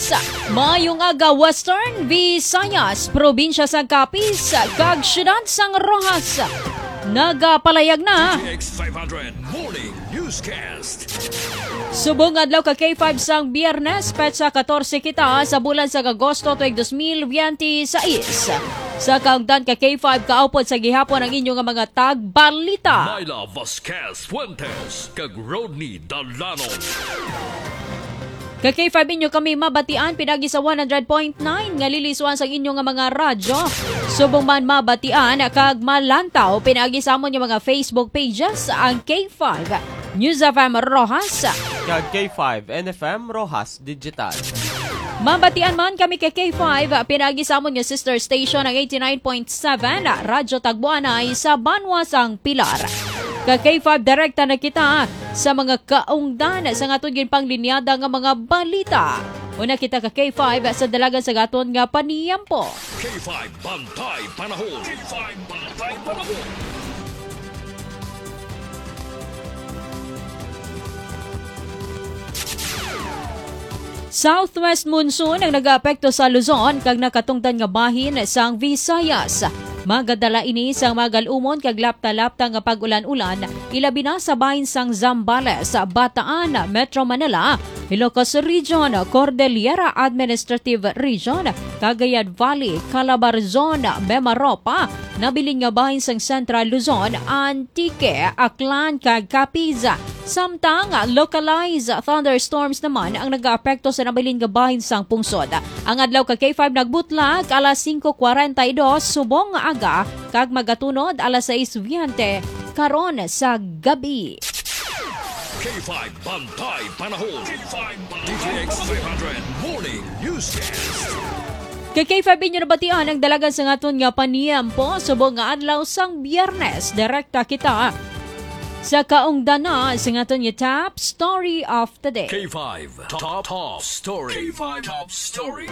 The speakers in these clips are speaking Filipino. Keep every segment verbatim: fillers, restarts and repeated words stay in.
Rojas. Mayong aga Western Visayas, probinsya sa Capiz, kag syudad sang Rojas. Nagapalayag na X five hundred Morning Newscast. subong adlaw ka K five sang Biyernes, petsa fourteen kita sa bulan sa Agosto tuig twenty twenty-six. Sa kaungdan ka K five kaupod sa gihapon ang inyong mga tagbalita. Myla Vasquez Fuentes, kag Rodney Dalanon. Ka K five inyo kami mabatian pinagi sa one hundred point nine nga liliswan sa inyong mga radyo. Subong man mabatian kag malantaw pinagi sa amon yung mga Facebook pages ang K five News F M Rojas kag K five N F M Rojas Digital. Mabatian man kami kay K five pinagi sa amon yung sister station ang eighty-nine point seven Radyo Tagbuanay sa Banwasang Pilar. Ka K five direkta na kita sa mga kaungdan sa nga tugin panglinyada nga mga balita. Una kita ka K five sa dalagan sa gaton nga paniyampo. K five Bantay Panahon. K five Bantay Panahon. Southwest monsoon ang nag-aapekto sa Luzon kag nakatungtan nga bahin sang Visayas. Magadala ini sang magalumon kag lapta-lapta nga pag-ulan-ulan ilabi na sa bahin sang Zambales, Bataan, Metro Manila, Ilocos Region, Cordillera Administrative Region, Cagayan Valley, Calabarzon, Mimaropa, nabilin nga bahin sang Central Luzon, Antique, Aklan kag Capiz. Samtang localized thunderstorms naman ang nag-aapekto sa nabilin nga bahin sang pungsod. Ang adlaw ka K five nagbutlag alas five forty-two subong aga kag magatunod alas six twenty karon sa gabi. K five Bantay Panahon. K five D T X five hundred Morning Newscast. Kay K five inyo nabatian ang dalagan sa ngaton nga paniyampo subong nga adlaw sang Biyernes. Direkta kita sa kaungdana sa ngaton nga top story of the day. K five Top Top Story. K five Top Story.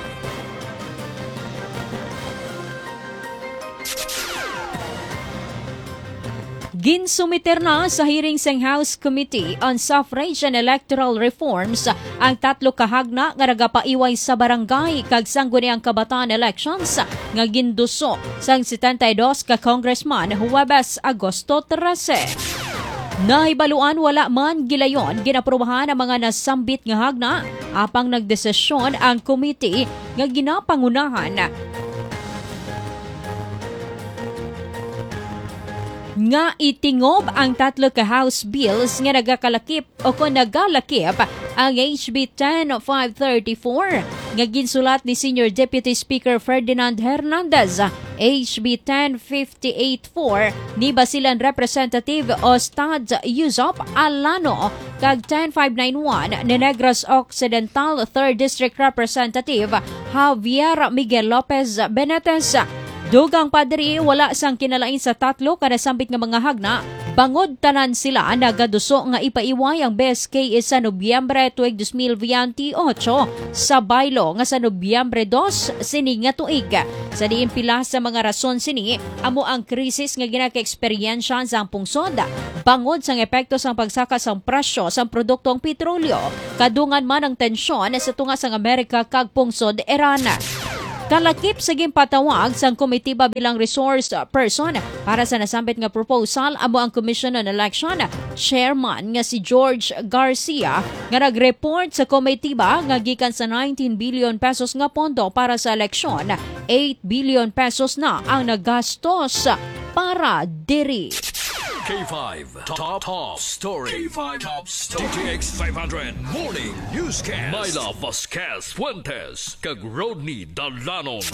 Ginsumiter na sa hearing sang House Committee on Suffrage and Electoral Reforms ang tatlo kahagna nga nagapaiway sa barangay kag sangguniang kabataan elections nga ginduso sang seventy-two ka congressman Huwebes Agosto thirteen. Nahibaluan wala man gilayon ginaprubahan ang mga nasambit nga hagna apang nagdesisyon ang committee nga ginapangunahan nga itingob ang tatlo ka House bills nga nagakalakip o kung nagalakip ang H B ten five thirty-four nga ginsulat ni Senior Deputy Speaker Ferdinand Hernandez, H B ten fifty-eight four ni Basilan Representative Ostad Yusop Alano kag ten five ninety-one ni Negros Occidental third District Representative Javier Miguel Lopez Benitez. Dugang padri wala sang kinalain sa tatlo kada sambit nga mga hagna, bangod tanan sila nagaduso nga ipaiway ang B S K sa Nobyembre tuig twenty twenty-eight sa baylo nga sa Nobyembre two sini nga tuig. Sa diin pila sa mga rason sini amo ang krisis nga ginaka-eksperyensya sang pungsod, bangod sang epekto sang pagsaka sang presyo sang produktong petrolyo, kadungan man ang tensyon sa tunga sang Amerika kag pungsod Iran. Kalakip sa gimpatawag sang komitiba bilang resource person para sa nasambit nga proposal amo ang Commission on Election Chairman nga si George Garcia nga nag-report sa komitiba nga gikan sa nineteen billion pesos nga pondo para sa eleksyon, eight billion pesos na ang nagastos para diri. K five Top Top Story. K five Top Story. D T X five hundred Morning Newscast. Myla Vasquez Fuentes, kag Rodney Dalanon.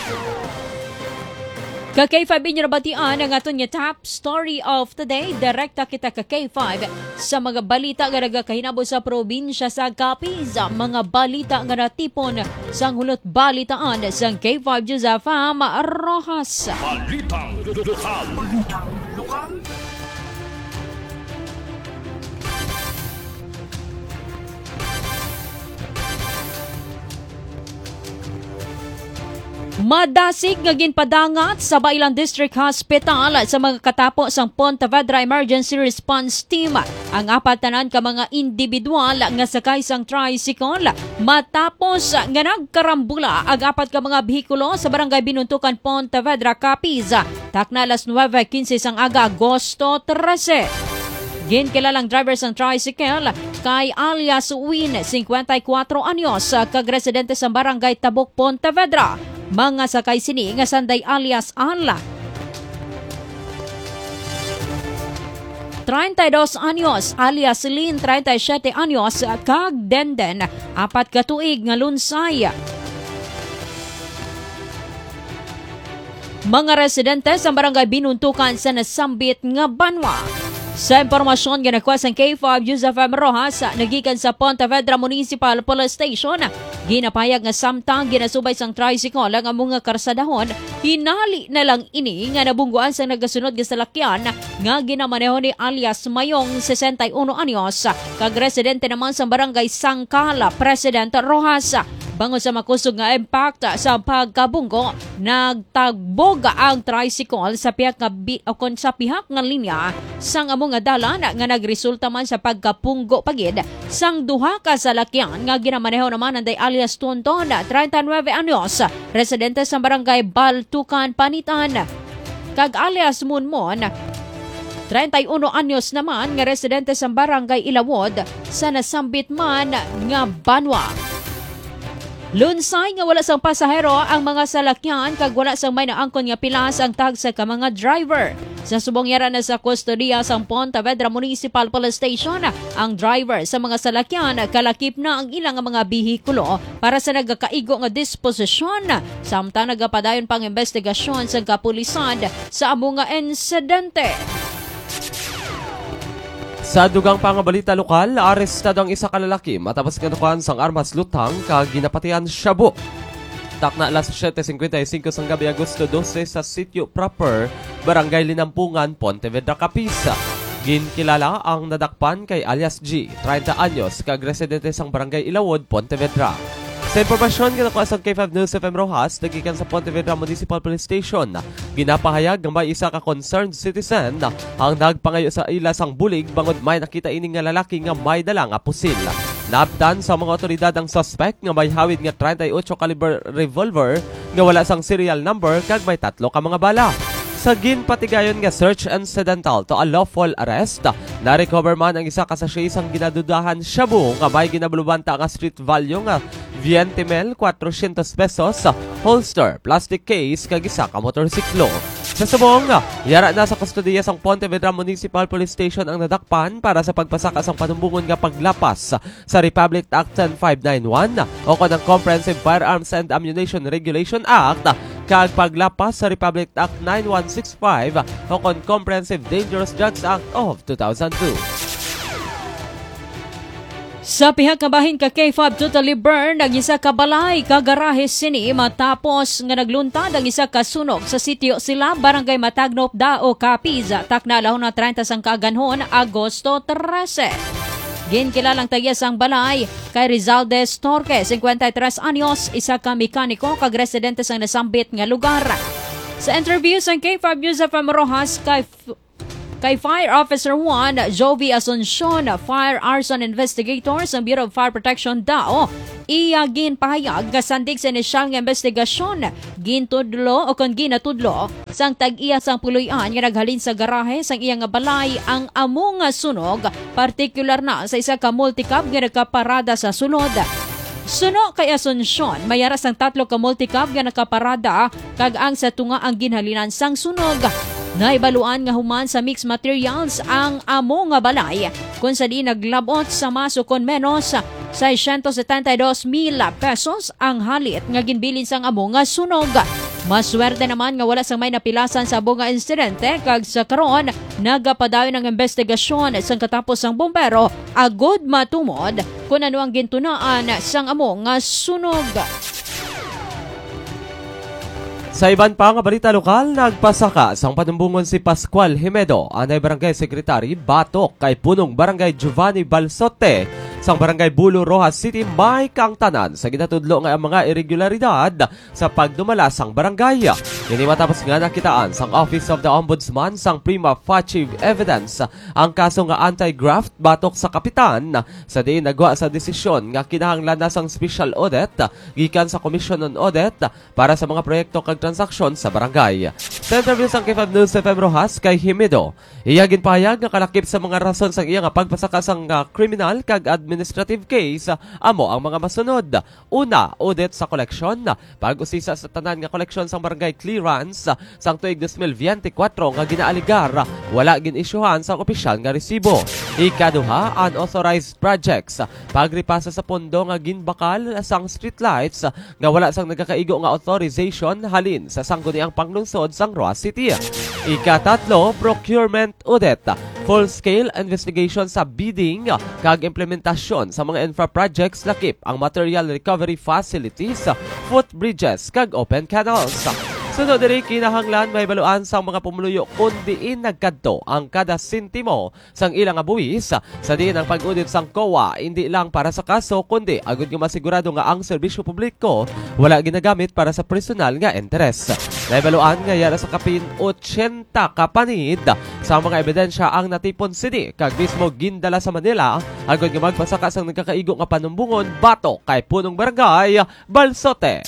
Ka K five inyo nabatian ang aton nga top story of the day. Direkta kita ka K five sa mga balita nga nagakahinabo sa probinsya sa Capiz. Mga balita nga natipon sang hulot balitaan sang K five News F M Rojas. Balitang lokal. Balitang lokal. Madasig nga ginpadangat sa Bailan District Hospital sa mga katapo sang Pontevedra Emergency Response Team ang apat tanan ka mga individual nga sakay sang tricycle matapos nga nagkarambula ang apat ka mga behikulo sa barangay Binuntukan, Pontevedra, Capiz. Takna alas nuwebe quince sang aga Agosto trese. Ginkilalang driver sang tricycle kay alias Win, fifty-four anyos, kag residente sa barangay Tabok, Pontevedra. Mga sakay sini nga sanday alias Anla, thirty-two anyos, alias Lin, thirty-seven anyos, kag Denden, apat ka tuig nga lunsay. Mga residente sa barangay Binuntukan sa nasambit nga banwa. Sa impormasyon nga nakuha sa K five News F M Rojas, nagikan sa Pontevedra Municipal Police Station, ginapayag nga samtang ginasubay sang tricycle ang mga karsadahon, hinali na lang ini nga nabungguan sa nagasunod nga salakyan nga ginamaneho ni alias Mayong, sixty-one anyos, kag residente naman sa barangay Sangkala, President Rojas. Bangon sa makusog nga impact sa pagkabunggo, nagtagbog ang tricycle sa pihak nga bi- o kon sa pihak nga linya sang amo nga dalan nga nagresulta man sa pagkapunggo pagid sang duha ka salakyan nga ginamaneho naman anday alias Tonton, thirty-nine anyos, residente sa barangay Baltukan, Panitan, kag alias Munmon, thirty-one anyos naman nga residente sa barangay Ilawod sa nasambit man nga banwa. Lunsay nga wala sang pasahero ang mga salakyan kag wala sang may naangkon nga pilas ang tagsa ka mga driver. Sa subong yara na sa kustodiya sang Pontevedra Municipal Police Station, ang driver sa mga salakyan kalakip na ang ilang mga bihikulo para sa nagakaigo nga disposisyon. Samtang nagapadayon pang investigasyon sa kapulisan sa amo nga insidente. Sa dugang pangabalita lokal, arestado ang isa ka lalaki matapos kanukuan sang armas lutang kag ginapatian shabu. Takna alas seven fifty-five sang gabi Agosto twelve sa sitio proper, Barangay Linampungan, Pontevedra, Capiz. Ginkilala ang nadakpan kay alias G, thirty anyos, kag residente sang Barangay Ilawod, Pontevedra. Sa impormasyon nga nakuha sa K five News F M Rojas, nagikan sa Pontevedra Municipal Police Station, ginapahayag ng may isa ka concerned citizen ang nagpangayo sa ila sang bulig bangod may nakita ining nga lalaki nga may dala nga pusil. Naabtan sa mga otoridad ang suspect nga may hawid nga thirty-eight caliber revolver nga wala sang serial number kag may tatlo ka mga bala. Sa ginpatigayon nga search incidental to a lawful arrest, na-recover man ang isa ka sachet sang ginadudahan shabu nga may ginabalubanta nga street value nga twenty mil, four hundred pesos, holster, plastic case, kag isa ka motorsiklo. Sa subong, yara na sa kustodiya sang Pontevedra Municipal Police Station ang nadakpan para sa pagpasaka sang panumbungon nga paglapas sa Republic Act ten five ninety-one o kon ang Comprehensive Firearms and Ammunition Regulation Act kag paglapas sa Republic Act ninety-one sixty-five o kon Comprehensive Dangerous Drugs Act of two thousand two. Sa pihak nga bahin ka K five totally burn ang isa ka balay ka garahe sini matapos nga nagluntad ang isa ka sunog sa sitio sila Barangay Matagnop, Dao, Capiz. Takna alahon na thirty sang kaaganhon Agosto trese. Ginkilalang tagya sang balay kay Rizaldes Torque, fifty-three anyos, isa ka mekaniko kag residente sang nasambit nga lugar. Sa interview sang K five News F M Rojas kay Kay Fire Officer one, Jovi Asuncion, Fire Arson Investigator sa Bureau of Fire Protection Dao, iya ginpahayag nga sandig sa inisyal nga investigasyon, gintudlo o kon ginatudlo sang tag-iya sang puloy-an nga naghalin sa garahe sang iya nga balay ang amo nga sunog, partikular na sa isa ka multicab nga nagkaparada sa sulod. Suno kay Asuncion, mayaras ang tatlo ka multicab nga nakaparada kag ang sa tunga ang ginhalinan sang sunog. Naibaluan nga human sa mixed materials ang amo nga balay kung sa di naglabot sa maso kon menos six hundred seventy-two mil pesos ang halit nga ginbilin sang amo nga sunog. Maswerte naman nga wala sang may napilasan sa abo nga insidente kag sa karon nagapadayon ang investigasyon sang katapos sang bombero agud matumod kung ano ang gintunaan sang amo nga sunog. Sa iban pa nga balita lokal, nagpasaka sang panumbungon si Pascual Jimedo, anay barangay secretary Batok kay punong barangay Giovanni Balsote sa barangay Bulo, Rojas City, may kang tanan sa ginatudlo nga ang mga irregularidad sa pagdumala sang barangay. Kini matapos nga nakitaan sang Office of the Ombudsman sang prima facie evidence ang kaso nga anti-graft batok sa kapitan sa diin nagwa sa desisyon nga kinahanglan na sang special audit gikan sa Commission on Audit para sa mga proyekto kag transaksyon sa barangay. Sa interview sang K five News F M Rojas kay Himido, iya ginpahayag nga kalakip sa mga rason sang iya nga pagpasaka sang uh, criminal kag administrative case uh, amo ang mga masunod. Una, audit sa collection. Pag-usisa sa tanan nga collection sang barangay clearance uh, sang tuig two thousand twenty-four nga ginaaligar uh, wala gin-isyuhan sang opisyal nga resibo. Ikaduha, unauthorized projects. Pagripasa sa pondo nga ginbakal sang streetlights uh, nga wala sang nagakaigo nga authorization halin sa sangguniang panglungsod sang Roa City. Ikatatlo, procurement audit. Full-scale investigation sa bidding kag implementasyon sa mga infra projects lakip ang material recovery facilities, footbridges kag open canals. Sunod diri kinahanglan may baluan sang mga pumuluyo kundi nagkadto ang kada sentimo sang ilang nga buwis sa diin ang pag-audit sang C O A hindi lang para sa kaso kundi agud nga masigurado nga ang serbisyo publiko wala ginagamit para sa personal nga interes. May baluan nga yara sa kapin eighty ka panid sa mga ebidensya ang natipon sini kag mismo gindala sa Manila agud nga magpasaka sang nagkakaigo nga panumbungon bato kay punong barangay Balsote.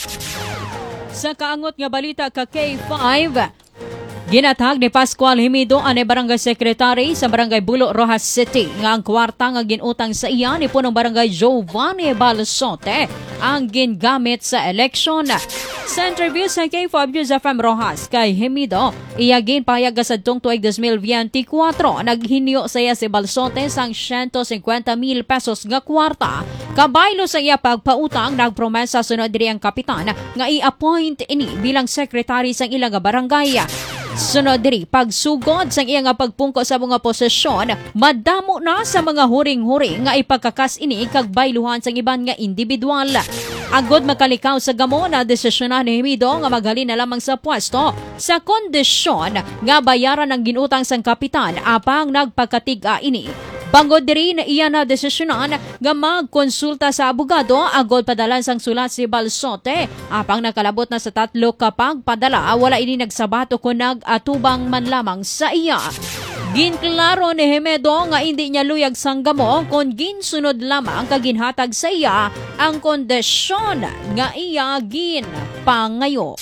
Sa kaangot nga balita ka K five, ginatag ni Pascual Himido ane barangay secretary sa barangay Bulo, Rojas City nga ang kwarta nga ginutang sa iya ni punong barangay Giovanni Balsote ang gingamit sa election. Sa interview sa K five News F M Rojas kay Himido, iya ginpahayag sa tong tuig two thousand twenty-four naghinyo sa iya si Balsote sang one hundred fifty mil pesos nga kwarta. Kabaylo sa iya pagpautang, nagpromesa sunod diri ang kapitan nga i-appoint ini bilang secretary sang ilang nga barangay. Sunod diri pagsugod sang iya nga pagpungko sa mga posisyon, madamo na sa mga huring-huring nga ipagkakas ini kag bayluhan sang iban nga individual. Agod makalikaw sa gamo na desisyonan ni Himido nga maghalin na lamang sa pwesto sa kondisyon nga bayaran ang ginutang sang kapitan apang nagpagkatiga ini. Bangod diri na iya na desisyonan nga magkonsulta sa abogado agod padalan sang sulat si Balsote apang nakalabot na sa tatlo kapag padala wala ini nagsabato kung nag-atubang man lamang sa iya. Ginklaro ni Himido nga hindi niya luyag sang gamo kung ginsunod lamang kaginhatag sa iya ang kondisyon nga iya ginpangayo.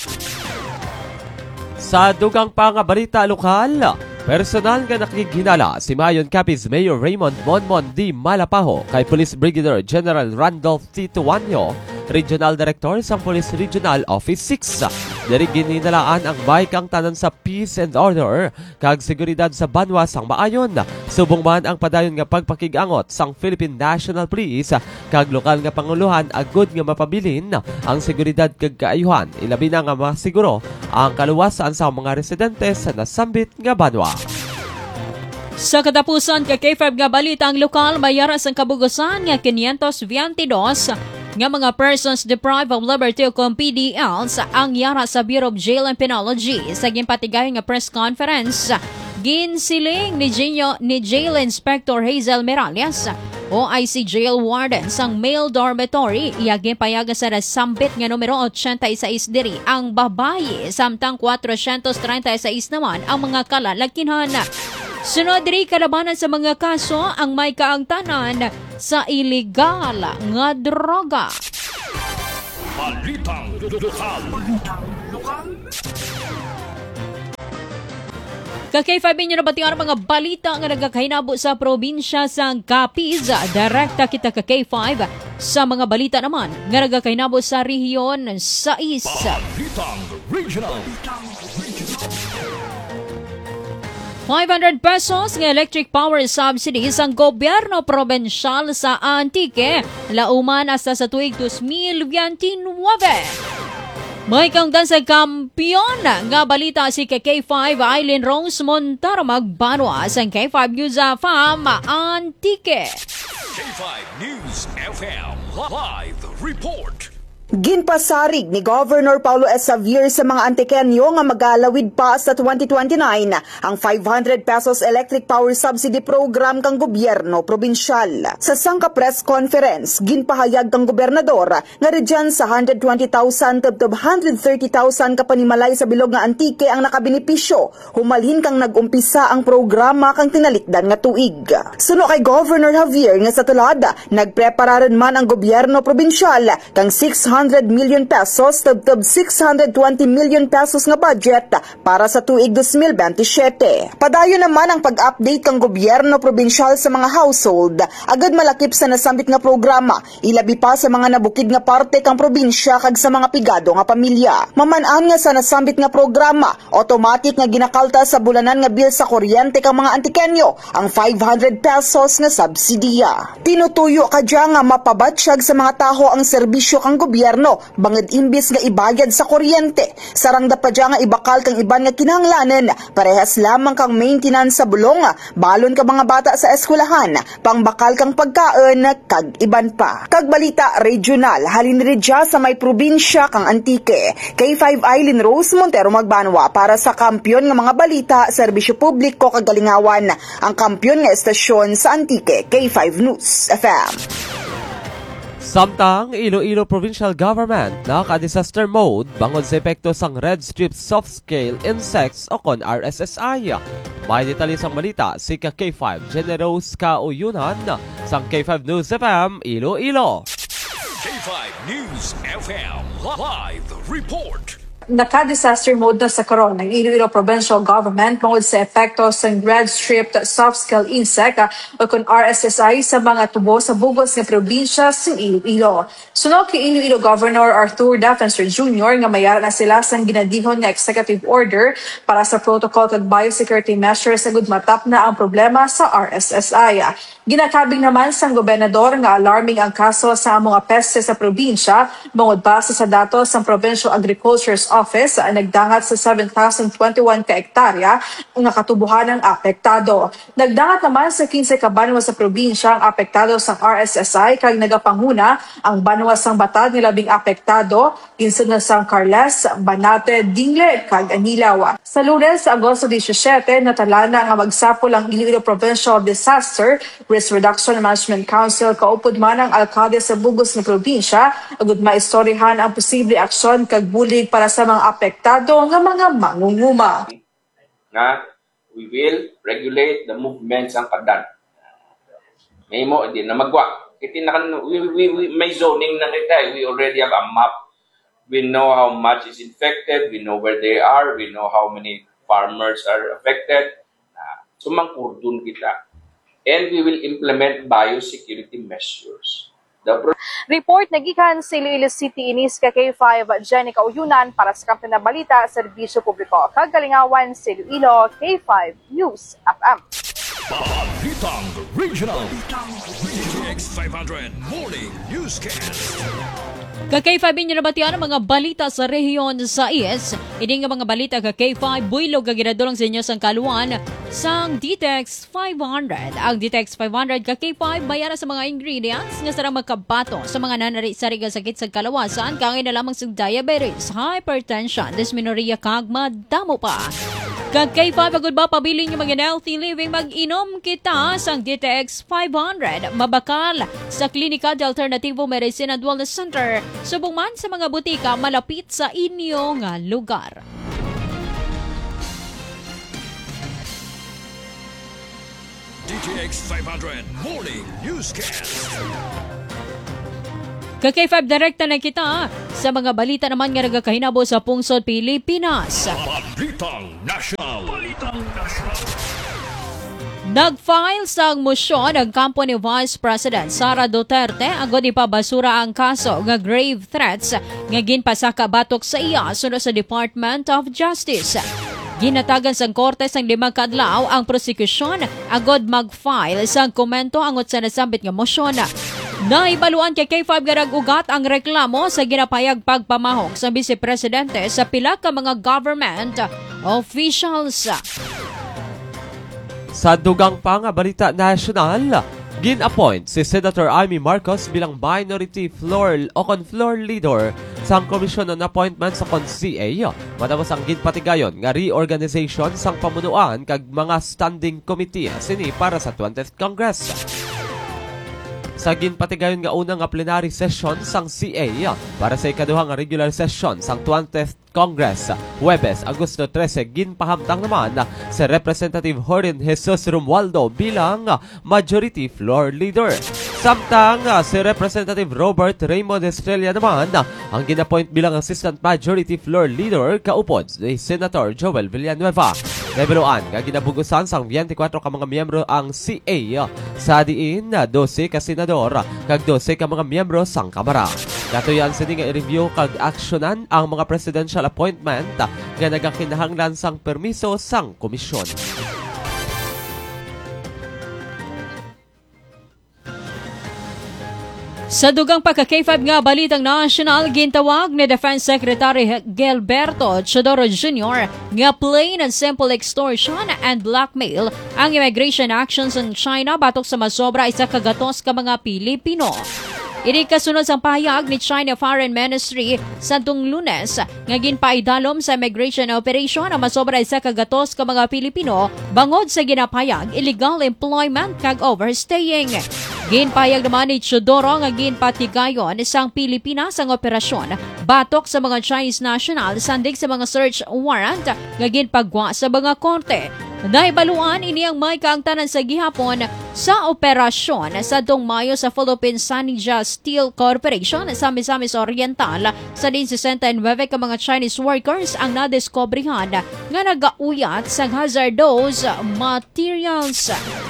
Sa dugang pangabalita lokal, personal nga nakikhinala si Mayon Capiz Mayor Raymond Monmon D. Malapaho kay Police Brigadier General Randolph T. Tuanyo, Regional Director sa Police Regional Office six. Diri ginhinalaan ang may kang tanan sa peace and order kag seguridad sa banwa sang maayon. Subong man ang padayon nga pagpakigangot sang Philippine National Police kag lokal nga panguluhan agud nga mapabilin ang seguridad kag kaayuhan ilabi na nga masiguro ang kaluwasan sa mga residente sa nasambit nga banwa. Sa katapusan ka K five nga balita ang lokal mayara sang kabugusan nga five twenty-two nga mga persons deprived of liberty o kung P D L sa ang yara sa Bureau of Jail and Penology sa ginpatigay nga press conference. Ginsiling ni, Gino, ni Jail Inspector Hazel Miralles o I C Jail Warden sang male dormitory iyagin payaga sa nasambit nga numero eighty-six diri ang babayi samtang four thirty-six naman ang mga kalalakihan. Sunod diri kalabanan sa mga kaso ang may kaangtanan sa iligal nga droga. Balitang lokal. Ka-K five inyo na batingan ang mga balita nga nagkakahinabo sa probinsya sa Capiz. Direkta kita ka-K five sa mga balita naman nga nagkakahinabo sa rehiyon sa East. Balitang regional. five hundred pesos ng electric power subsidies ang gobyerno probensyal sa Antique. Lauman hasta sa tuig two thousand twenty-nine. May kaungdan sa kampiyon nga balita si K five Eileen Rose Montaro magbanwa sa K five News F M Antique. K five News F M Live Report. Ginpasarig ni Governor Paulo S. Xavier sa mga Antikenyo nga magalawid pa sa twenty twenty-nine ang five hundred pesos electric power subsidy program kang gobyerno probinsyal. Sa sangka press conference, ginpahayag kang gobernador nga redyan sa one hundred twenty thousand to one hundred thirty thousand kapanimalay sa bilog nga Antique ang nakabenepisyo, humalhin kang nagumpisa ang programa kang tinalikdan nga tuig. Suno kay Governor Xavier nga sa tulad, nagprepararan man ang gobyerno probinsyal kang six hundred million pesos tabtab six hundred twenty million pesos nga budget para sa tuig twenty twenty-seven. Padayon naman ang pag-update kang gobyerno probinsyal sa mga household, agad malakip sa nasambit nga programa, ilabi pa sa mga nabukid nga parte kang probinsya kag sa mga pigado nga pamilya. Maman-an nga sa nasambit nga programa, automatic nga ginakalta sa bulanan nga bill sa kuryente kang mga Antikenyo ang five hundred pesos nga subsidiya. Tinutuyo kadya nga mapabatsyag sa mga taho ang serbisyo kang gobyerno banged imbis nga ibayad sa kuryente, sarang da pa dya nga ibakal kang iban nga kinahanglanan, parehas lamang kang maintenance sa bulong, balon ka mga bata sa eskwelahan, pangbakal kang pagkaon, kag iban pa. Kag balita regional, halin ridya sa may probinsya kang Antique. K five Eileen Rose Montero Magbanwa para sa kampyon nga mga balita, serbisyo publiko kag galingawan, ang kampyon nga estasyon sa Antique, K five News F M. Samtang Iloilo Provincial Government naka-disaster mode bangod sa epekto sang red strip soft-scale insects o kon R S S I. May detalye sang balita si K five Generous Kauyunan sang K five News F M Iloilo. K five News F M Live Report. Naka-disaster mode na sa karon ng Iloilo Provincial Government tungod sa epekto sa red-striped soft-scale insect o kung R S S I sa mga tubo sa bugos ng probinsya sa Iloilo. Sunog kay Iloilo Governor Arthur Defensor Junior nga mayara na sila sa ginadihon nga executive order para sa protocol kag biosecurity measures sa matap na ang problema sa R S S I. Ginakabing naman sang gobernador nga alarming ang kaso sa mga peste sa probinsya bangod base sa datos ng Provincial Agriculture's Office ang nagdangat sa seven thousand twenty-one ka hektarya ang nakatubuhan ng apektado. Nagdangat naman sa fifteen ka banwa sa probinsya ang apektado sa R S S I kag nagapanguna ang banwa sang Batad nga labing apektado ginsud na sang Carles, Banate, Dingle kag Anilaw. Sa Lunes, Agosto seventeen, natalana nga magsapol ang Iloilo Provincial Disaster Risk Reduction Management Council kaupod man ang alkalde sa bugos ng probinsya agud maistoryahan ang posible aksyon kag bulig para sa mga apektado nga mga mangunguma. Na we will regulate the movements ang kadan. May mo di na magwa. Kiti na kan we, we, we may zoning na kita. We already have a map. We know how much is infected, we know where they are, we know how many farmers are affected. Uh, sumangkurdun kita. And we will implement biosecurity measures. The pro- Report nagikan sa Iloilo City inis ka K five Jenny Kauyunan para sa Kampiyon na Balita, Serbisyo Publiko. Kagalingawan sa Iloilo, K five News F M. Balitang Regional. D T X five hundred Morning Newscast. Ka-K five inyo nabatian ang mga balita sa rehiyon sa is. Ini nga mga balita ka-K five, builog ka ginadulong sa inyo sang kaluan sang D T X five hundred. Ang D T X five hundred ka-K five bayara sa mga ingredients nga sarang magkabato sa mga nanari sa rigal sakit sa kalawasan, kangay na lamang sa diabetes, hypertension, dysmenorrhea kag madamo pa. Kag-K five, agud ba pabiling yung mga healthy living, mag-inom kita sang D T X five hundred. Mabakal sa Klinika de Alternativo Medicine and Wellness Center. Subong man sa mga butika malapit sa inyo nga lugar. D T X five hundred Morning Newscast. Ka-K five direkta na kita sa mga balita naman nga nagakahinabo sa pungsod Pilipinas. Balitang National. Balitang National. Nag-file sa mosyon ang kampo ni Vice President Sara Duterte agod ipabasura ang kaso nga grave threats nga ginpasaka batok sa iya sunod sa Department of Justice. Ginatagan sang korte sang limang kadlaw ang prosekusyon agod mag-file sang komento angot sa nasambit nga mosyon. Naibaluan kay K five garag ugat ang reklamo sa ginapayag pagpamahok sa Vice Presidente sa pila ka mga government officials. Sa dugang pa nga balita nasyonal, Gin-appoint si Senator Amy Marcos bilang minority floor o kon floor leader sa Komisyon on Appointment sa kon C A matapos ang ginpatigayon nga reorganization sang pamunuan kag mga standing committee sini para sa twentieth Congress. Sa ginpatigayon nga unang nga plenary session sang C A para sa ikaduhang nga regular session sang twentieth Congress, Huwebes, Agosto trese, ginpahamtang naman si Representative Horin Jesus Romualdo bilang majority floor leader. Samtang si Representative Robert Raymond Estrella naman ang ginapoint bilang assistant majority floor leader kaupod ni Senator Joel Villanueva. Lebeloan nga ginabugusan sang twenty-four ka mga miyembro ang C A sa diin twelve ka senador kag twelve ka mga miyembro sang Kamara. Katuyan sini nga i-review kag aksyonan ang mga presidential appointment nga nagakinahanglan sang permiso sang komisyon. Sa dugang pagka-K five nga balitang national, gintawag ni Defense Secretary Gilberto Chodoro Junior nga plain and simple extortion and blackmail ang immigration actions in China batok sa masobra isa kagatos ka mga Pilipino. Ini kasunod sa pahayag ni China Foreign Ministry sa tung Lunes nga ginpaidalom sa immigration operation ang masobra isa kagatos ka mga Pilipino bangod sa ginapayag illegal employment kag overstaying. Ginpayag naman ni Chodoro nga ginpatigayon isang Pilipinas ang operasyon batok sa mga Chinese national sandig sa mga search warrant nga ginpagwa sa mga korte. Naibaluan ini ang may kaangtanan sa gihapon sa operasyon sa dong Mayo sa Philippine Sanija Steel Corporation sa Misamis Oriental sa din sixty-nine ka mga Chinese workers ang nadiskubrihan nga nagauyat sa hazardous materials.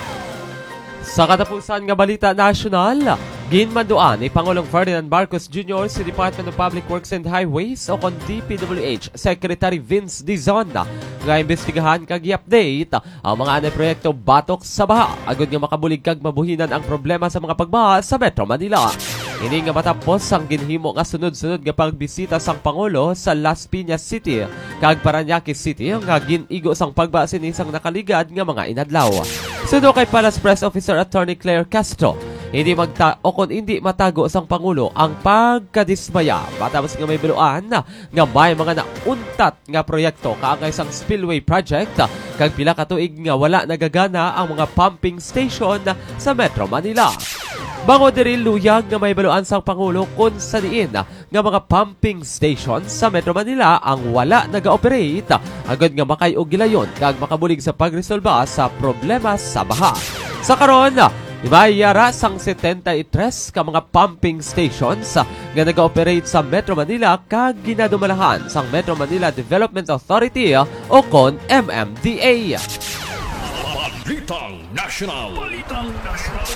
Sa katapusan nga balita national, ginmanduan ni Pangulong Ferdinand Marcos Junior si Department of Public Works and Highways o kon D P W H Secretary Vince Dizon nga imbestigahan kag i-update ang mga anay proyekto batok sa baha agud nga makabulig kag mabuhinan ang problema sa mga pagbaha sa Metro Manila. Ini nga matapos ang ginhimo nga sunod-sunod nga pagbisita sang Pangulo sa Las Piñas City kag Parañaque City nga ginigo sang pagbaha sini sang nakaligad nga mga inadlaw. Sudo kay Palace Press Officer Attorney Claire Castro, hindi magta o kung hindi matago sang Pangulo ang pagkadismaya matapos nga may biluan nga may mga nauntat nga proyekto kaangay sang spillway project kag pila ka tuig nga wala nagagana ang mga pumping station sa Metro Manila. Bango diri luyag nga may baluan sang Pangulo kung sa diin nga mga pumping station sa Metro Manila ang wala naga-operate agad nga makay-og gilayon kag makabulig sa pagresolba sa problema sa baha. Sa karon, ibayara sang seventy-three ka mga pumping stations nga naga-operate sa Metro Manila kag ginadumalahan sang Metro Manila Development Authority o kon M M D A. Balitang National. Balitang National.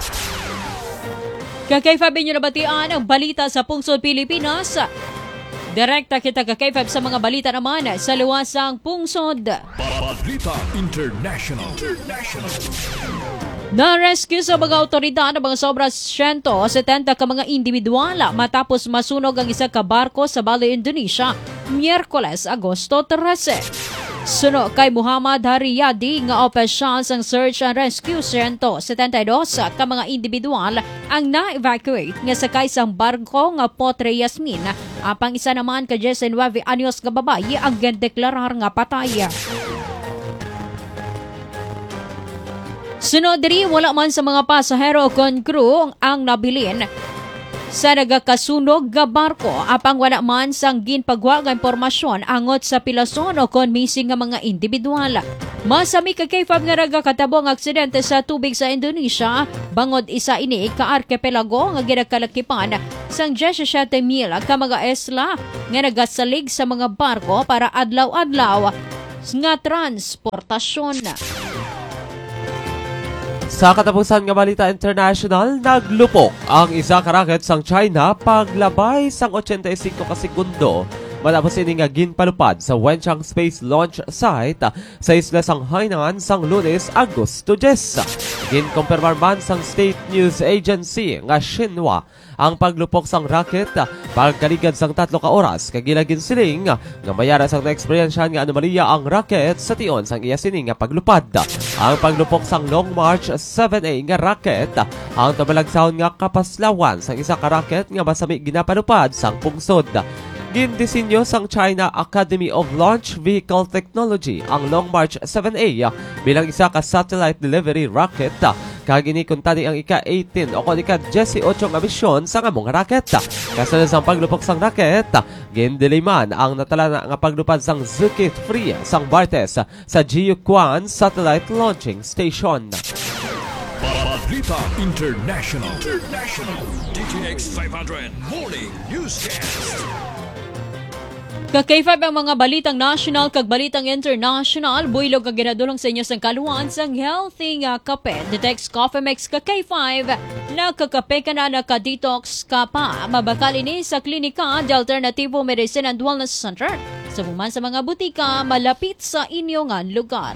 Kakay Fab inyo nabatian ang balita sa Pungsod Pilipinas. Direkta kita kakay Fab sa mga balita naman sa luwasang Pungsod. Balitang International. International. Na-rescue sa mga otoridad ng mga sobra one hundred seventy ka mga individual matapos masunog ang isa ka barko sa Bali, Indonesia, Miyerkules, Agosto trese. Suno kay Muhammad Hariyadi nga opisyal sang search and rescue one hundred seventy-two ka mga individual ang na-evacuate nga sakay sang barko nga Potre Yasmin. Apang isa naman ka nineteen anyos nga babayi ang gindeklarar nga patay. Sunod diri wala man sa mga pasahero kon crew ang nabilin sa nagakasunog nga barko apang wala man sang ginpagwa nga impormasyon angot sa pilason o kon missing nga mga individual. Masami ka kay Fab nga nagakatabo nga aksidente sa tubig sa Indonesia bangod isa ini ka arkipelago nga ginakalakipan sang seventy-seven mil ka mga isla nga nagasalig sa mga barko para adlaw-adlaw nga transportasyon. Sa katapusan nga balita international, naglupok ang isa ka rocket sang China paglabay sang eighty-five ka segundo matapos ini nga ginpalupad sa Wenchang Space Launch Site sa isla sang Hainan sang Lunes, Agosto ten. Ginkumpirmar man sang State News Agency nga Xinhua ang paglupok sang racket pagkaligad sang tatlo ka oras kagilagin siling nga mayara sang na-experiensyan nga anomalya ang racket sa tion sang iya sining nga paglupad. Ang paglupok sang Long March seven A nga racket ang tabalagsaon nga kapaslawan sang isa ka racket nga masami ginapalupad sang pungsod. Gindisenyo sang China Academy of Launch Vehicle Technology ang Long March seven A bilang isa ka satellite delivery rocket. Kagini kuntani ang ika eighteen o kon ika eighteen nga misyon sa among racket. Kasunod sang paglupok sang racket, gindiliman ang natala nga paglupad sang Zukit three sang Bartes sa Jiuquan Satellite Launching Station. Balita International. International. D T X five hundred Morning Newscast. Ka K five ang mga balitang national kag balitang international. Buylog ang ginadulong sa inyo sang kaluan sang healthy nga kape. Detex Coffee Mix ka K five. Nakakape ka na naka-detox ka pa. Mabakal ini sa klinika de Alternativo Medicine and Wellness Center. Sa buman sa mga butika malapit sa inyong nga lugar.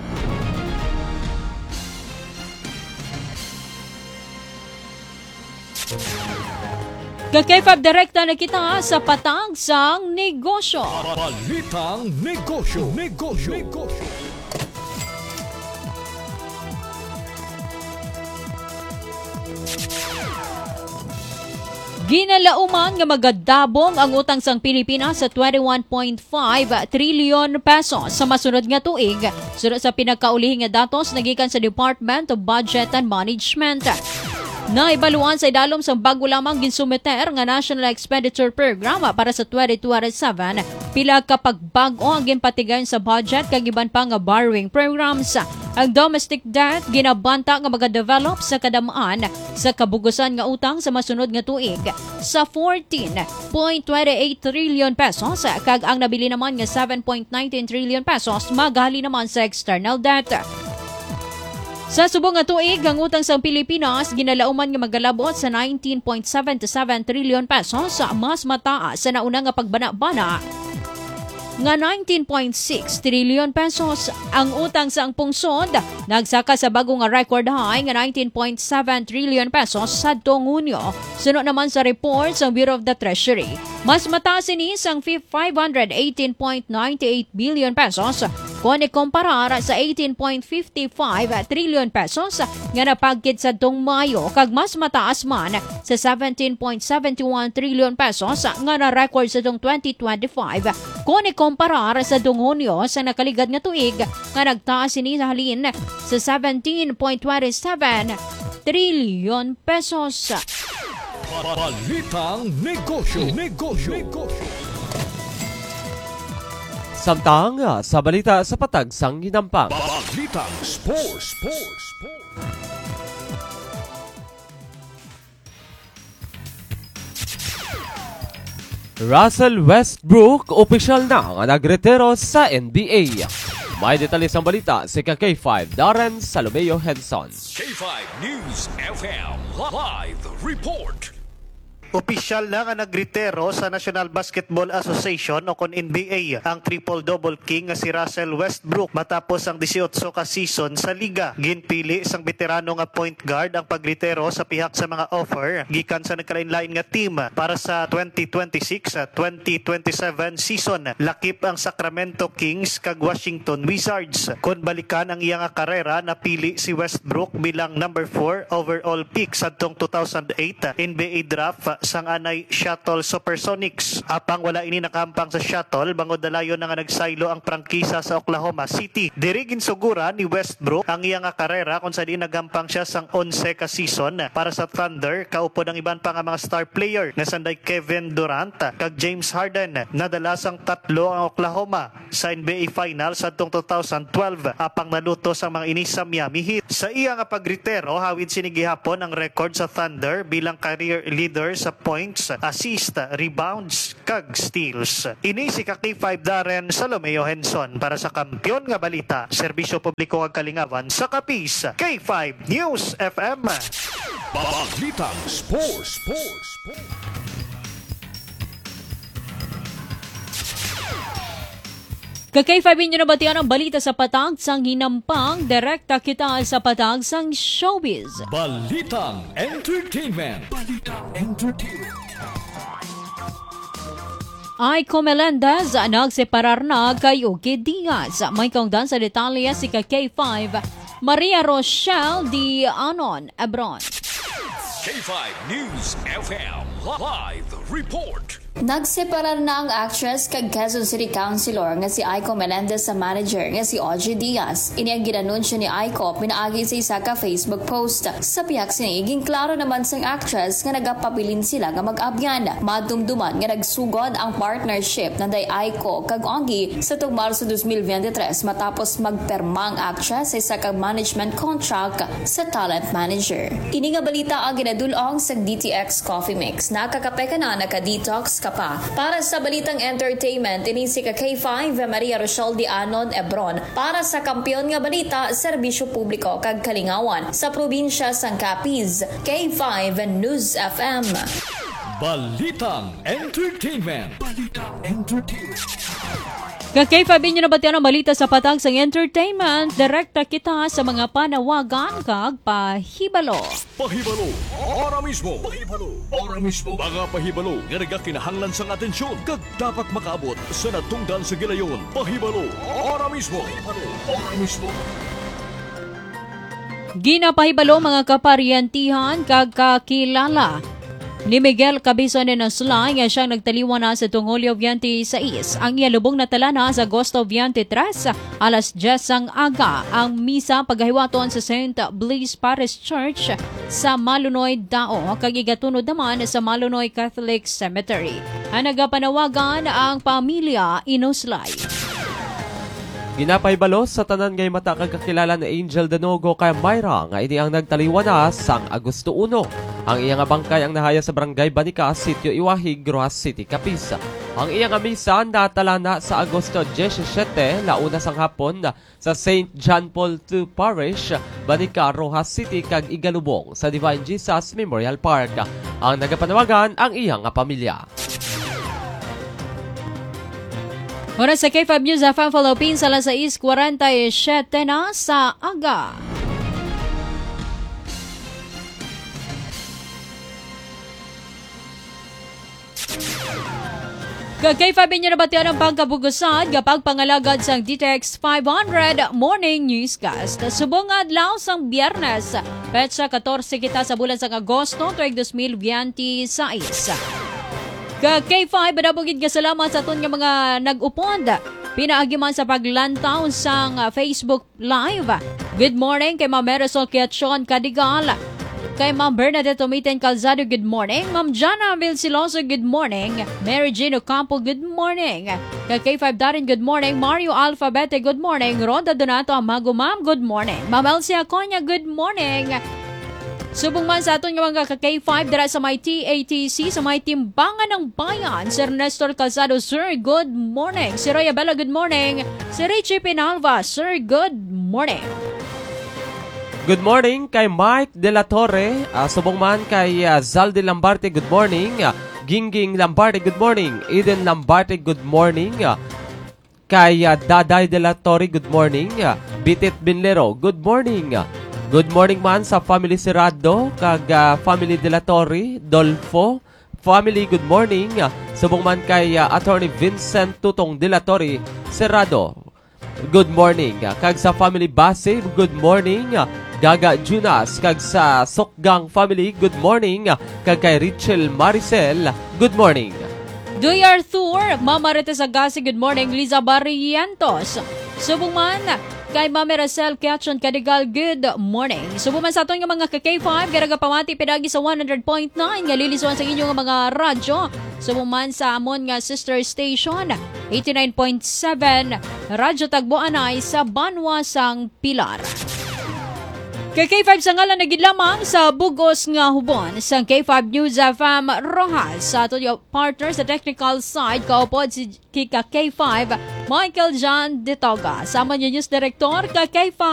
Ka-K five direkta na kita sa patang sang negosyo. Balitang negosyo. Negosyo. Negosyo. Ginalauman nga magadabong ang utang sang Pilipinas sa twenty-one point five trilyon pesos sa masunod nga tuig. Sunod sa pinakaulihing nga datos nagikan sa Department of Budget and Management. Naibaluan sa idalom sa bago lamang ginsumiter nga National Expenditure Program para sa twenty twenty-seven. Pila kapag bago ang ginpatigayon sa budget kag iban pa nga borrowing programs. Ang domestic debt ginabanta nga magadevelop sa kadamaan sa kabugusan nga utang sa masunod nga tuig sa fourteen point two eight trilyon pesos kag ang nabili naman nga seven point one nine trilyon pesos magali naman sa external debt. Sa subong nga tuig, ang utang sa Pilipinas ginalauman nga magalabot sa nineteen point seven seven trilyon pesos, mas mataas sa nauna nga pagbana-bana nga nineteen point six trilyon pesos. Ang utang sa ang pungsod nagsaka sa bago nga record high nga nineteen point seven trilyon pesos sa Hunyo. Sunod naman sa report sa Bureau of the Treasury, mas mataas ini sang five hundred eighteen point nine eight billion pesos kung ikumparar sa eighteen point five five trilyon pesos nga napagkit sa dong Mayo kag mas mataas man sa seventeen point seven one trilyon pesos nga na-record sa dong twenty twenty-five kung ikumparar sa dong Hunyo sa nakaligad nga tuig nga nagtaas ini sa halin sa seventeen point two seven trilyon pesos. Balitang negosyo. Negosyo. Negosyo. Samtang sa balita sa patag sang ginampang. Balitang sports. Sports. Sports. Russell Westbrook opisyal na nga nagretiro sa N B A. May detalye sa balita si K five Darren Salomeo Henson. K five News F M Live Report. Opisyal na nga nagretiro sa National Basketball Association o kon N B A ang triple-double king nga si Russell Westbrook matapos ang eighteen ka season sa liga. Ginpili sang veterano nga point guard ang pagretiro sa pihak sa mga offer gikan sa nagkalain-lain nga team para sa twenty twenty-six twenty twenty-seven season. Lakip ang Sacramento Kings kag Washington Wizards. Kun balikan ang iyang karera, napili si Westbrook bilang number four overall pick sa two thousand eight N B A draft sang anay Shuttle Supersonics. Apang wala ini nakampang sa Shuttle, bangod dalayon na nga nagsaylo ang prangkisa sa Oklahoma City. Diri ginsugura ni Westbrook ang iyang karera kung saan nagampang siya sang eleven ka season para sa Thunder. Kaupod ang iban pa nga mga star player na sanday Kevin Durant kag James Harden. Nadala sang tatlo ang Oklahoma sa N B A Finals sa twenty twelve apang naluto sa mga inis sa Miami Heat. Sa iyang pagretiro, hawid sinigihapon ang record sa Thunder bilang career leader sa points, assist, rebounds, kag steals. Ini si K five Darren Salomeo Henson para sa Kampiyon nga Balita, Serbisyo Publiko kag Kalingawan sa Kapis, K five News F M. Balitang Sports. Sports. Sports. Kakay five inyo na batian ang balita sa patag sang hinampang, direkta kita sa patag sang showbiz. Balitang Entertainment. Balitang Entertainment. Aiko Melendez, nagseparar na kay Uki Diaz. May kaungdan sa detalye si K five, Maria Rochelle Di Anon Ebron. K five News F M Live Report. Nagseparar na ang actress kag Quezon City Councilor nga si Aiko Melendez sa manager nga si Audrey Diaz. Ini ang ginanunsyo ni Aiko pinaagi sa isa ka Facebook post. Sa piyak siniging klaro naman sang actress nga nagapabilin sila nga mag-abyan. Madumduman nga nagsugod ang partnership na day Aiko kag Ogie sa tuig Marso twenty twenty-three matapos magpermang actress sa isa ka management contract sa talent manager. Ini nga balita ang ginadulong sa D T X Coffee Mix. Nakakape ka na naka-detox ka pa. Para sa balitang entertainment, ini si K five Maria Rochelle Di Anon Ebron para sa kampiyon nga balita, serbisyo publiko kag kalingawan sa probinsya sang Capiz. K five News F M. Balitang Entertainment. Balitang Entertainment. Kakay five inyo na batian ang balita sa patag sang entertainment, direkta kita sa mga panawagan kag pahibalo. Pahibalo, ora mismo. Pahibalo, ora mismo. Mga pahibalo nga nagakinahanglan sang atensyon kag dapat makaabot sa natungdan sa gilayon. Pahibalo, ora mismo. Pahibalo, ora mismo. Ginapahibalo mga kaparyantihan kag kakilala ni Miguel Cabizon de Nasla nga siyang nagtaliwan na sa Tungolyo twenty-six. Ang iyalubong natala na sa Agosto twenty-three, alas diyes ang aga ang misa paghahiwaton sa Saint Blaise Parish Church sa Malunoy, Dao. Kag igatunod naman sa Malunoy Catholic Cemetery. Ang nagapanawagan ang pamilya Inuslay. Ginapahibalo sa tanan ngay mata kag kakilala ni Angel Danogo kay Myra nga ini ang nagtaliwan na sang Agosto one. Ang iyang nga bangkay ang nahaya sa Barangay Banica, Sitio Iwahig, Rojas City, Capiz. Ang iyang nga misa natala na sa Agosto seventeen, launa sang hapon sa Saint John Paul the Second Parish, Banica, Rojas City kag igalubong sa Divine Jesus Memorial Park. Ang nagapanawagan ang iyang nga pamilya. Oras sa K five News F M Philippines, alas sais forty-seven na sa aga. Kag K five inyo na batian ang pagkabugusan kapag pangalagad sang D T X five hundred Morning Newscast. Subong adlaw sang Biyernes, petsa fourteen kita sa bulan sang Agosto tuig twenty twenty-six. Kag K five, badabugid ka salamat sa aton nga mga nag-upod. Pinaagi man sa paglantaw sang Facebook Live. Good morning kay Ma'am Marisol Kiatson Cadigal. Kay Ma'am Bernadette Tomiten Calzado, good morning. Ma'am Jana Vilsiloso, good morning. Mary Jean Ocampo, good morning. Kay K five Darin, good morning. Mario Alphabete, good morning. Roda Donato Amago, Ma'am, good morning. Ma'am Elsie Aconya, good morning. Subong man sa aton nga mga ka-K five dara sa may T A T C sa may Timbangan ng Bayan. Sir Nestor Calzado, sir, good morning. Si Roya Bella, good morning. Si Richie Pinalva, sir, good morning. Good morning kay Mike De La Torre. Uh, subong man kay uh, Zaldi Lambarte, good morning. Uh, Gingging Lambarte, good morning. Eden Lambarte, good morning. Uh, kay uh, Daday De La Torre, good morning. Uh, Bitit Binlero, good morning. Uh, Good morning man sa family Serrado, kag uh, family De La Torre, Dolfo, family good morning. Uh, subong man kay uh, Attorney Vincent Tutong De La Torre, Serrado, good morning. Uh, kag sa family Base, good morning. Uh, Gaga Junas, kag sa Sokgang family, good morning. Uh, kag kay Richel Maricel, good morning. Duy Arthur, Mama Rete Sagasi, good morning. Liza Barrientos, subong man kay Mami Racel Kiatson Cadigal, good morning. Subo man sa aton nga mga ka-K five, garaga pamati pinagi sa one hundred point nine, nga lilisuan sa inyong mga radyo. Subo man sa amon nga sister station, eighty-nine point seven, Radyo Tagboan ay sa Banwa sang Pilar. Kay K five sa ngalan nagid lamang sa bugos nga hubon sa K five News F M Rojas. Sa ato yung partner sa technical side, kaupod si Kika K five, Michael John De Toga. Sama niyo news director ka K five